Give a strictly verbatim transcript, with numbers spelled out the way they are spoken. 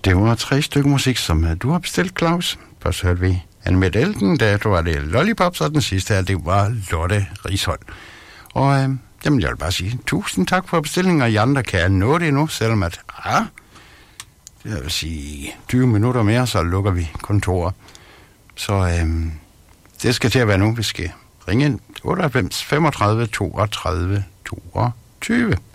Det var tre stykker musik, som du har bestilt, Claus. Først hørte vi Anne-Mette Elden, der var det Lollipops, og den sidste her, det var Lotte Risholm. Og øh, jamen, jeg vil bare sige tusind tak for bestillingen, og I andre kan nå det nu, selvom at, ah, det vil sige tyve minutter mere, så lukker vi kontoret. Så øh, det skal til at være nu. Vi skal ringe ind otteoghalvfems femogtredive toogtredive toogtyve.